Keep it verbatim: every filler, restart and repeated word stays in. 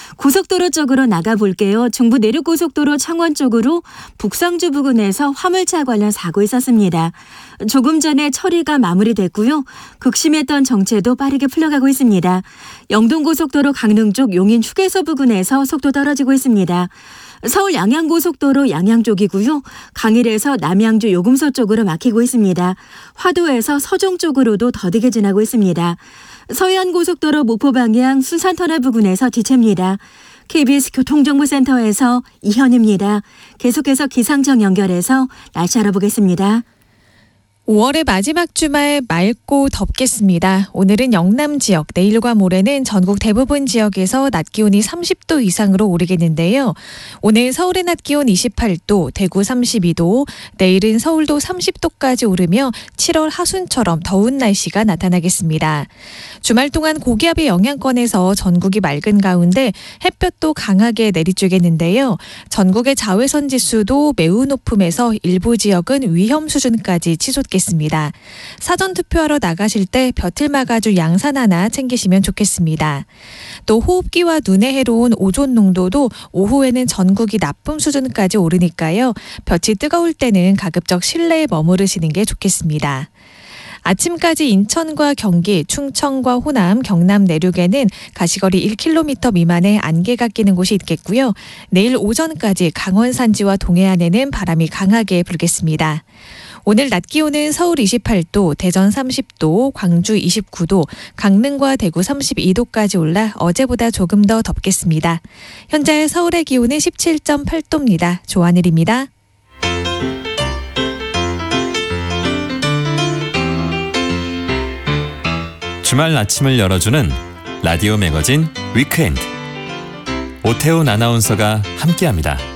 고속도로 쪽으로 나가볼게요. 중부 내륙고속도로 창원 쪽으로 북성주 부근에서 화물차 관련 사고 있었습니다. 조금 전에 처리가 마무리됐고요. 극심했던 정체도 빠르게 풀려가고 있습니다. 영동고속도로 강릉 쪽 용인 휴게소 부근에서 속도 떨어지고 있습니다. 서울 양양고속도로 양양 쪽이고요. 강일에서 남양주 요금소 쪽으로 막히고 있습니다. 화도에서 서종 쪽으로도 더디게 지나고 있습니다. 서해안고속도로 목포 방향 순산터널 부근에서 지체입니다. 케이비에스 교통정보센터에서 이현입니다. 계속해서 기상청 연결해서 날씨 알아보겠습니다. 오월의 마지막 주말 맑고 덥겠습니다. 오늘은 영남 지역, 내일과 모레는 전국 대부분 지역에서 낮 기온이 삼십 도 이상으로 오르겠는데요. 오늘 서울의 낮 기온 이십팔 도, 대구 삼십이 도, 내일은 서울도 삼십 도까지 오르며 칠월 하순처럼 더운 날씨가 나타나겠습니다. 주말 동안 고기압의 영향권에서 전국이 맑은 가운데 햇볕도 강하게 내리쬐겠는데요. 전국의 자외선 지수도 매우 높음에서 일부 지역은 위험 수준까지 치솟겠습니다. 사전 투표하러 나가실 때 볕을 막아줄 양산 하나 챙기시면 좋겠습니다. 또 호흡기와 눈에 해로운 오존 농도도 오후에는 전국이 나쁨 수준까지 오르니까요. 볕이 뜨거울 때는 가급적 실내에 머무르시는 게 좋겠습니다. 아침까지 인천과 경기, 충청과 호남, 경남 내륙에는 가시거리 일 킬로미터 미만의 안개가 끼는 곳이 있겠고요. 내일 오전까지 강원 산지와 동해안에는 바람이 강하게 불겠습니다. 오늘 낮 기온은 서울 이십팔 도, 대전 삼십 도, 광주 이십구 도, 강릉과 대구 삼십이 도까지 올라 어제보다 조금 더 덥겠습니다. 현재 서울의 기온은 십칠 점 팔 도입니다. 조하늘입니다. 주말 아침을 열어주는 라디오 매거진 위크엔드. 오태훈 아나운서가 함께합니다.